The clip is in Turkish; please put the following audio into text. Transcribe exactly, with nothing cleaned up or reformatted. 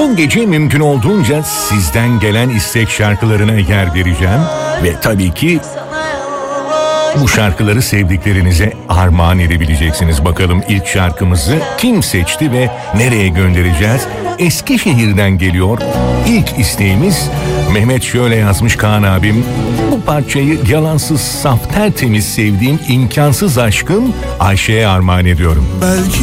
Bu gece mümkün olduğunca sizden gelen istek şarkılarına yer vereceğim. Ve tabii ki bu şarkıları sevdiklerinize armağan edebileceksiniz. Bakalım ilk şarkımızı kim seçti ve nereye göndereceğiz? Eskişehir'den geliyor. İlk isteğimiz Mehmet şöyle yazmış Kaan abim. Bu parçayı yalansız, saf, tertemiz sevdiğim imkansız aşkım Ayşe'ye armağan ediyorum. Belki